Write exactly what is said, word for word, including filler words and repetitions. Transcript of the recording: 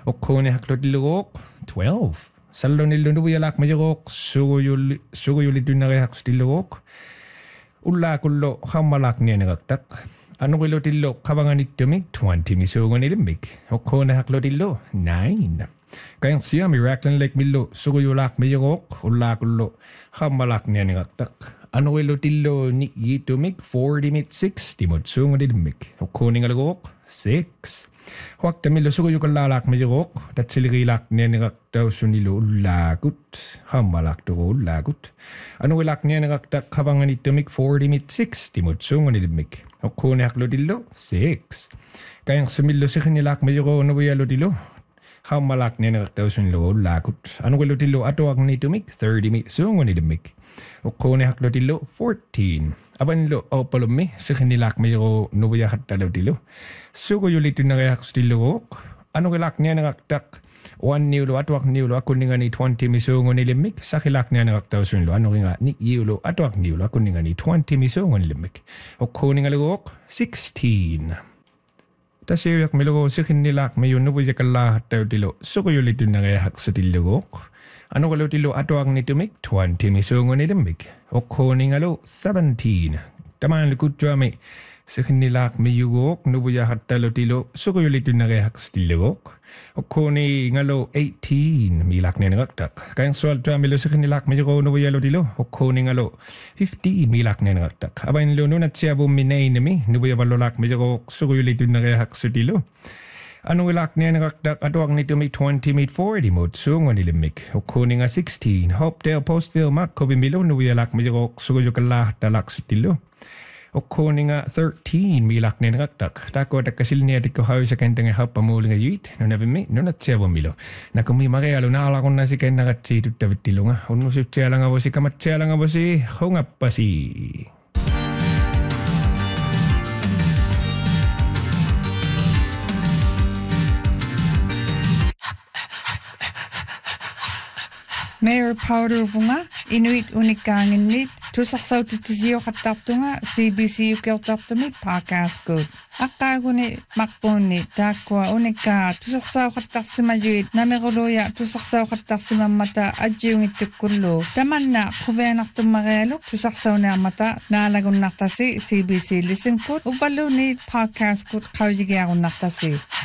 Okkoni haklodillugoq twelve. Sallonillu nuvuyalaq majugoq suguyuli suguyuli tunnareaqstillugoq. Ullaakullu qammalaq nianegaqtaq. Anuqilutillu qavanganittumik twenty misuunganilimik. Okkoni haklodillu nine. Kayangsia Miracle Lake Millu suguyulaq majugoq ullaakullu qammalaq nianegaqtaq. Anuqilutillu niyitumik forty mit sixty mut suunganilimik. Okkoningalugoq six. Huaktamillu suguyukallalaq majugoq tatsiliriilaq nianegaqtaussunilu ullaakut qammalaq tugu ullaakut. Anuqilaq nianegaqtaq qavanganittumik forty mit sixty mut suunganilimik. Okkoniaqlutillu six. Kayangsimillu siqinilaq majugoq nuvuyalutillu qammalaq nianegaqtaussunilu ullaakut. Anuqilutillu atuaqnitumik thirty mit suunganilimik. Okkoniaqlutillu fourteen. Abanillu opalummi siqinilaq majugoq nuvuyaqattalutillu suguyulitunnareaqstillugoq anuqilaq nianegaqtaq one niulu atuaq niulu akunningani twenty misuunganilimik saqilaq nianegaqtausunlu anuqinga niyiulu atuaq niulu akunningani twenty misuunganilimik. Okkoningalugoq sixteen. Tasiuyak milugo siqinilaq mayu nuvuyaqallaahattautilu suguyulitunnareaqsatillugoq anuqalutilu atuaqnitumik twenty misuunganilimik. Okkoningalu seventeen. Tamaan lukuttuami siqinilaq miyugoq nuvuyaqattalutilu suguyulitunnareaqstillugoq. Okkoni ngalu eighteen milaq nianegaqtaq. Kayangsualtuamilu siqinilaq miyugoq nuvuyalutilu okkoni ngalu fifteen milaq nianegaqtaq. Abainlu nunatsiavummi neinami nuvuyavallulaq miyugoq suguyulitunnareaqsutilu anuqilaq nianegaqtaq atuaqnitumik twenty mit forty mut suunganilimik. Okkoninga sixteen. Hopedale Postville makkuvimilu nuvuyalaq miyugoq suguyukallaahtalaqsutilu. Okkoninga thirteen milaq nianegaqtaq. Takuatakkasilniatikku hausakentange happamuulinga yuit nunavimmi nunatsiavummilu. Nakumi marealu naalaqunnasikennaratsi-tuttavittilunga unnusutsialangavosi kamatsialangavosi hungappasi. Mayor Powdervunga Inuit unikkaanginnit tusarsautitisiuqattartunga C B C ukiortartumit podcast good. Aqqaaguni maqpuunni taakkua unikkaa tusarsauqattarsimajuit nameruluya tusarsauqattarsimammata ajjiungittukkullu tamanna quvianartummarialuk tusarsaunaamata naalagunnartasi C B C listen good upalluni podcast good qaujigiarunnartasi.